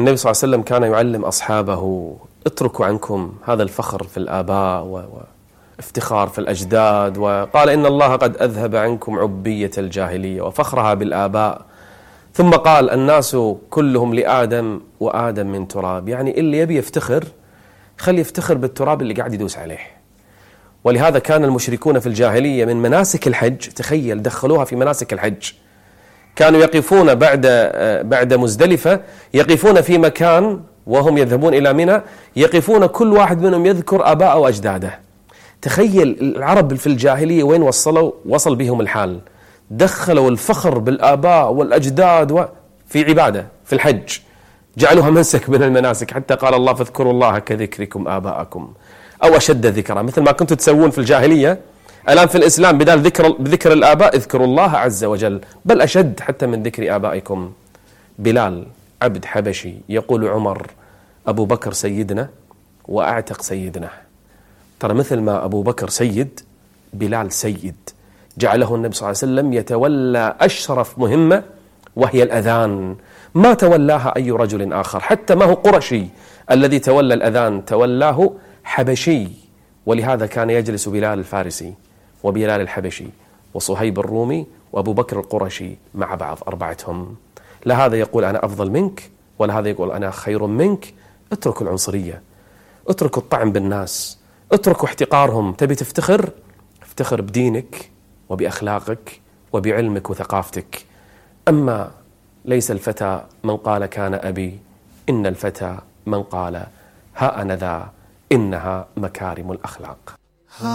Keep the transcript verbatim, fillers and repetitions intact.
النبي صلى الله عليه وسلم كان يعلم أصحابه: اتركوا عنكم هذا الفخر في الآباء وافتخار في الأجداد، وقال: إن الله قد أذهب عنكم عبية الجاهلية وفخرها بالآباء. ثم قال: الناس كلهم لآدم وآدم من تراب. يعني اللي يبي يفتخر خلي يفتخر بالتراب اللي قاعد يدوس عليه. ولهذا كان المشركون في الجاهلية من مناسك الحج، تخيل دخلوها في مناسك الحج، كانوا يقفون بعد بعد مزدلفة، يقفون في مكان وهم يذهبون إلى منى، يقفون كل واحد منهم يذكر آباءه وأجداده. تخيل العرب في الجاهلية وين وصلوا، وصل بهم الحال، دخلوا الفخر بالآباء والأجداد في عبادة في الحج، جعلوها منسك من المناسك، حتى قال الله: فاذكروا الله كذكركم آباءكم أو أشد ذكرا. مثل ما كنتوا تسوون في الجاهلية، الآن في الإسلام بدال ذكر بذكر الآباء اذكروا الله عز وجل، بل أشد حتى من ذكر آبائكم. بلال عبد حبشي، يقول عمر: أبو بكر سيدنا وأعتق سيدنا. ترى مثل ما أبو بكر سيد، بلال سيد، جعله النبي صلى الله عليه وسلم يتولى أشرف مهمة وهي الأذان، ما تولاها أي رجل آخر، حتى ما هو قرشي الذي تولى الأذان، تولاه حبشي. ولهذا كان يجلس بلال الفارسي وبلال الحبشي وصهيب الرومي وأبو بكر القرشي مع بعض، أربعتهم. لا هذا يقول أنا أفضل منك ولا هذا يقول أنا خير منك. اتركوا العنصرية، اتركوا الطعن بالناس، اتركوا احتقارهم. تبي تفتخر، افتخر بدينك وبأخلاقك وبعلمك وثقافتك. أما ليس الفتى من قال كان أبي، إن الفتى من قال ها أنا ذا، إنها مكارم الأخلاق.